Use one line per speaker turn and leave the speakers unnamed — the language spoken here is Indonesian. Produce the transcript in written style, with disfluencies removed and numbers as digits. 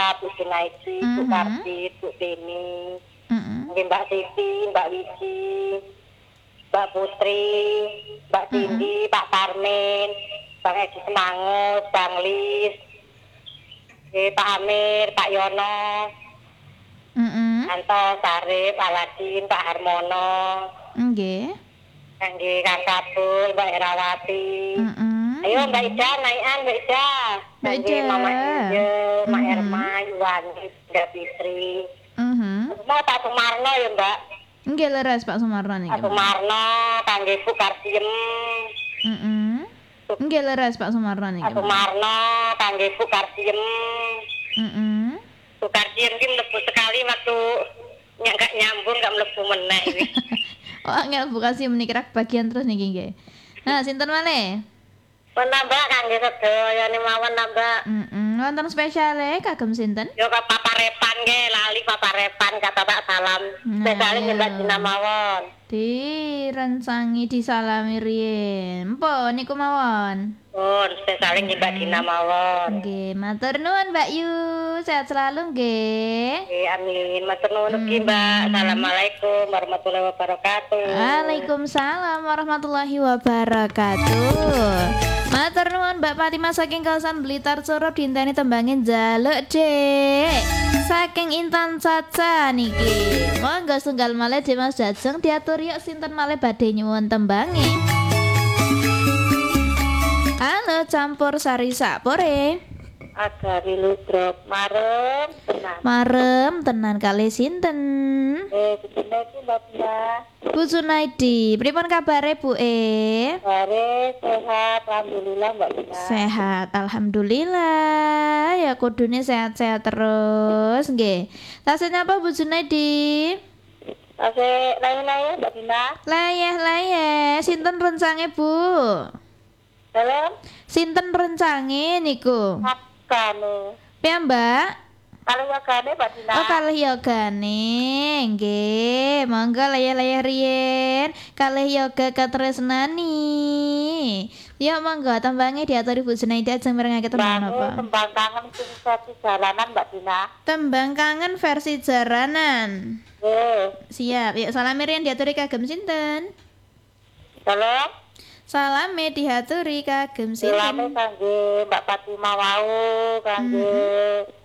lengkap, Bu Junaidi, Bu Kardi, Bu Tini, mungkin Mbak Siti, Mbak Wiji, Mbak Putri, Mbak Cindy, Pak Parmin, Bang Edi Semangus, Bang Lis, Pak Amir, Pak Yono, Anto, Sarip, Aladin, Pak Harmono,
Nggih.
Kangge Kang Kabul, Mbak Herawati. Ayo Mbak Ida, naikan Mbak Ida.
Mbak
Kangge
Ida.
Mama Inje, Mak Erma, Yuwani, Mbak Fitri. Mau Pak Sumarno ya Mbak.
Nggih leres Pak Sumarno niki.
Pak Sumarno, kangge Bu Kardiem.
Nggih leres Pak Sumarno niki.
Pak Sumarno, kangge Bu Kardiem. Bu Kardiem ki mlebu sekali waktu nggak nyambung, nggak mlebu meneh iki.
Oh, angel Bu kasih menikrak bagian terus niki nggih. Nah, sinten malih?
Penambah kangge sedaya mawon nambah.
Wonten spesiale kagem sinten?
Yo ka paparepan nggih, lali paparepan kata tak salam. Spesiale Mbak Dina mawon.
Direncangi disalami riyen. Mpun niku mawon.
Pun spesiale Mbak Dina mawon.
Nggih, matur nuwun Mbak Yu. Sehat selalu nggih.
Nggih, amin. Matur nuwun ugi Mbak. Assalamualaikum warahmatullahi wabarakatuh.
Waalaikumsalam warahmatullahi wabarakatuh. Matur nuwun Mbak Fatimah saking kawasan Blitar Surup dinteni tembangin jaluk Dek. Saking Intan Caca niki. Monggo sunggal malih Mas Jajeng diatur yuk sinten malih badhe nyuwun tembangi. Halo campur sari sapore.
Ada Wiludrop marem tenan.
Marem tenan kalih sinten?
Dene iki Mbak Dina.
Bu Sunaidi, pripun kabare Bu
Bare sehat alhamdulillah Mbak Dina.
Sehat, alhamdulillah. Ya kudune sehat-sehat terus, nggih. Tasnya apa Bu Sunaidi?
Ase lain-lain Mbak Dina.
Layeh-layeh, sinten rencange Bu?
Dalam
Sinten rencange niku?
makane.
Piyambak?
Kalau yogane Mbak Dina.
Oh kalih yogane, nggih. Monggo layeh-layeh riyen. Kalih yoga katresnani. Ya monggo tembange diaturi Bu Junaidi ajeng mirengake tembang napa?
Tembang kangen sing versi jalanan Mbak Dina.
Tembang kangen versi jaranan. Siap. Ya salami riyen diaturi kagem sinten?
Salam.
Salame diaturi kagem
Salame
sinten?
kangge Mbak Fatimah wau, kangge